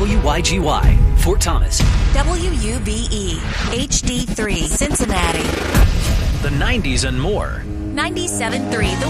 WYGY, Fort Thomas. WUBE, HD3, Cincinnati. The 90s and more. 97.3 The